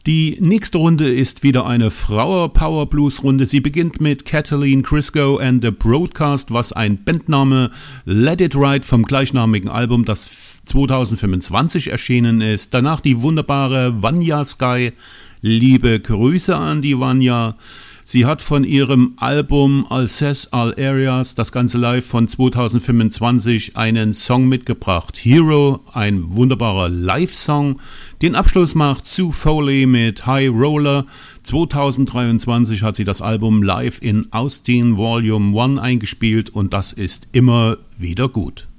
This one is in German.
Die nächste Runde ist wieder eine Flower-Power-Blues-Runde. Sie beginnt mit Kathleen Crisco and the Broadcast, was ein Bandname, Let It Ride vom gleichnamigen Album, das 2025 erschienen ist. Danach die wunderbare Vanya Sky. Liebe Grüße an die Vanya. Sie hat von ihrem Album Alsace All Areas, das Ganze live von 2025, einen Song mitgebracht. Hero, ein wunderbarer Live-Song. Den Abschluss macht Sue Foley mit High Roller. 2023 hat sie das Album live in Austin Volume 1 eingespielt und das ist immer wieder gut.